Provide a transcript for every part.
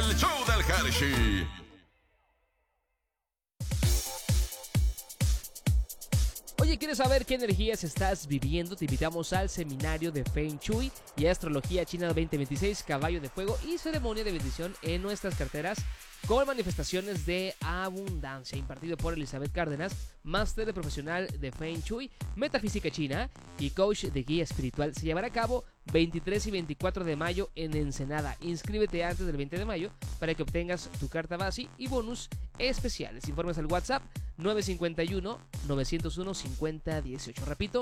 el show del Hershey. Oye, ¿quieres saber qué energías estás viviendo? Te invitamos al seminario de Feng Shui y Astrología China 2026, Caballo de Fuego y ceremonia de bendición en nuestras carteras con manifestaciones de abundancia, impartido por Elizabeth Cárdenas, máster profesional de Feng Shui, metafísica china y coach de guía espiritual. Se llevará a cabo 23 y 24 de mayo en Ensenada. Inscríbete antes del 20 de mayo para que obtengas tu carta base y bonus especiales. Informes al WhatsApp 951-901-5018. Repito,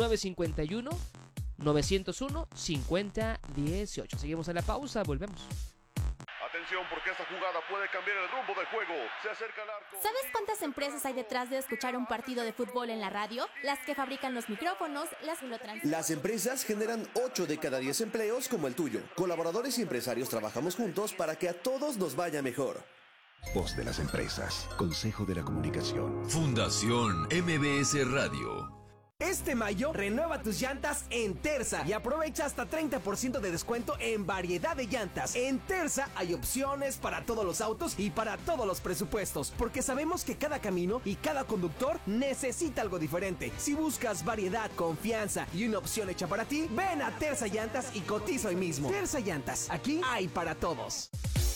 951-901-5018. Seguimos a la pausa, volvemos. Atención, porque esta jugada puede cambiar el rumbo del juego. Se acerca al arco. ¿Sabes cuántas empresas hay detrás de escuchar un partido de fútbol en la radio? Las que fabrican los micrófonos, las que lo transmiten. Las empresas generan 8 de cada 10 empleos como el tuyo. Colaboradores y empresarios trabajamos juntos para que a todos nos vaya mejor. Voz de las empresas. Consejo de la Comunicación. Fundación MBS Radio. Este mayo, renueva tus llantas en Terza y aprovecha hasta 30% de descuento en variedad de llantas. En Terza hay opciones para todos los autos y para todos los presupuestos, porque sabemos que cada camino y cada conductor necesita algo diferente. Si buscas variedad, confianza y una opción hecha para ti, ven a Terza Llantas y cotiza hoy mismo. Terza Llantas, aquí hay para todos.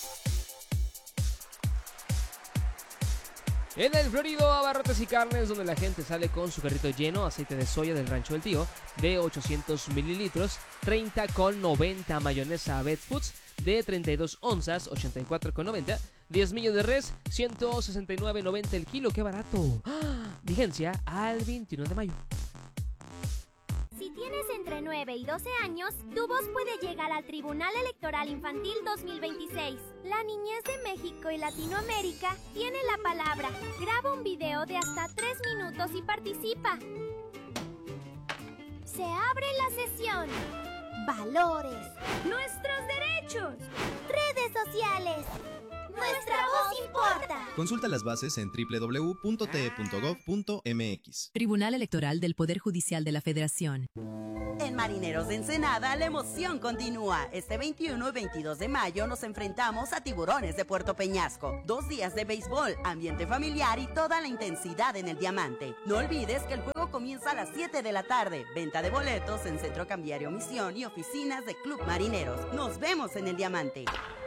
En el Florido Abarrotes y Carnes, donde la gente sale con su carrito lleno, aceite de soya del Rancho del Tío de 800 mililitros, 30,90, mayonesa Bed Foods de 32 onzas, 84,90, 10 millos de res, 169,90 el kilo, ¡qué barato! ¡Ah! Vigencia al 21 de mayo. Si tienes entre 9 y 12 años, tu voz puede llegar al Tribunal Electoral Infantil 2026. La niñez de México y Latinoamérica tiene la palabra. Graba un video de hasta 3 minutos y participa. Se abre la sesión. Valores. Nuestros derechos. Redes sociales. Nuestra voz importa. Consulta las bases en www.te.gov.mx. Tribunal Electoral del Poder Judicial de la Federación. En Marineros de Ensenada, la emoción continúa. Este 21 y 22 de mayo nos enfrentamos a Tiburones de Puerto Peñasco. 2 días de béisbol, ambiente familiar y toda la intensidad en el Diamante. No olvides que el juego comienza a las 7 de la tarde. Venta de boletos en Centro Cambiario Misión y oficinas de Club Marineros. Nos vemos en el Diamante.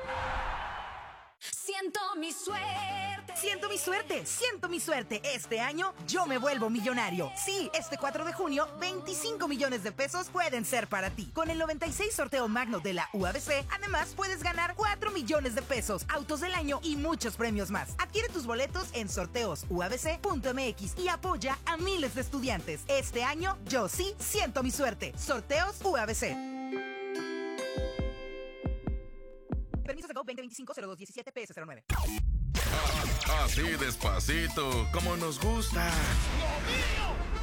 Siento mi suerte. Siento mi suerte, siento mi suerte. Este año yo me vuelvo millonario. Sí, este 4 de junio, 25 millones de pesos pueden ser para ti. Con el 96 sorteo magno de la UABC, además puedes ganar 4 millones de pesos, autos del año y muchos premios más. Adquiere tus boletos en sorteosuabc.mx y apoya a miles de estudiantes. Este año yo sí siento mi suerte. Sorteos UABC. Permiso de GO 2025-0217 PS09. Así despacito, como nos gusta.